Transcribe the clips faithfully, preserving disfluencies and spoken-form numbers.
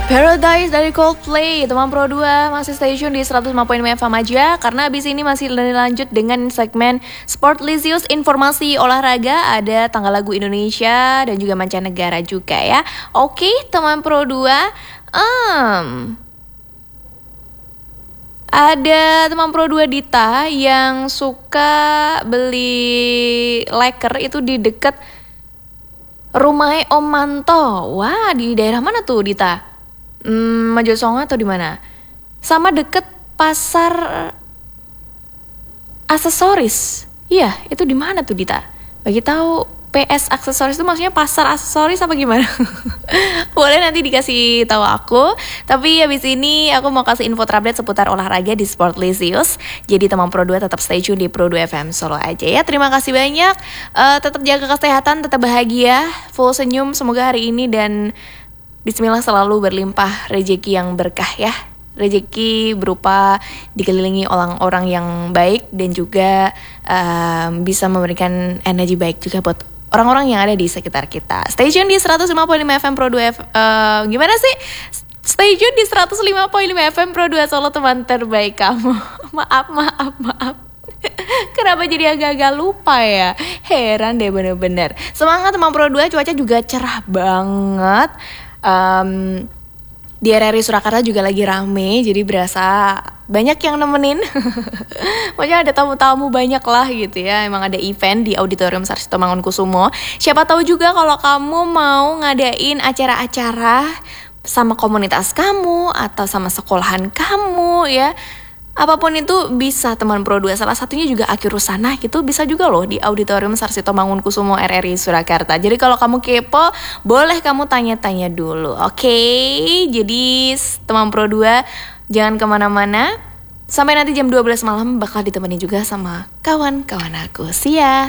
Paradise dari Coldplay, teman Pro dua masih stay tune di seratus lima koma lima F M aja. Karena abis ini masih lanjut dengan segmen Sportlicious, informasi olahraga. Ada tanggal lagu Indonesia dan juga mancanegara juga ya. Oke teman Pro dua, um, ada teman Pro dua Dita yang suka beli leker itu di deket rumahnya Om Manto. Wah, di daerah mana tuh Dita? Hmm, Mojosongo atau di mana? Sama deket pasar aksesoris. Iya, itu di mana tuh Dita? Bagi tahu P S aksesoris itu maksudnya pasar aksesoris apa gimana? Boleh nanti dikasih tahu aku. Tapi habis ini aku mau kasih info terupdate seputar olahraga di Sportlicious. Jadi teman Pro dua tetap stay tune di Pro dua F M Solo aja ya. Terima kasih banyak. Uh, tetap jaga kesehatan, tetap bahagia, full senyum semoga hari ini, dan Bismillah selalu berlimpah rezeki yang berkah ya. Rezeki berupa dikelilingi orang-orang yang baik dan juga um, bisa memberikan energi baik juga buat orang-orang yang ada di sekitar kita. Stay tune di seratus lima koma lima F M Pro dua F, uh, gimana sih? Stay tune di seratus lima koma lima F M Pro dua Solo, teman terbaik kamu. Maaf, maaf, maaf. Kenapa jadi agak-agak lupa ya? Heran deh bener-bener. Semangat teman Pro dua, cuaca juga cerah banget. Um, di R R I Surakarta juga lagi rame, jadi berasa banyak yang nemenin. Pokoknya ada tamu-tamu banyak lah gitu ya. Emang ada event di Auditorium Sarsito Mangunkusumo. Siapa tahu juga kalau kamu mau ngadain acara-acara sama komunitas kamu atau sama sekolahan kamu ya. Apapun itu bisa teman Pro dua. Salah satunya juga Aki Rusana gitu, bisa juga loh di Auditorium Sarsito Mangunkusumo R R I Surakarta. Jadi kalau kamu kepo, boleh kamu tanya-tanya dulu. Oke, jadi teman Pro dua jangan kemana-mana. Sampai nanti jam dua belas malam bakal ditemani juga sama kawan-kawan aku. See ya.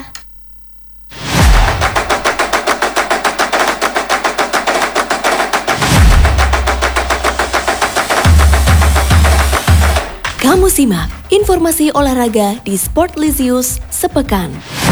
Kamu simak informasi olahraga di Sportlicious sepekan.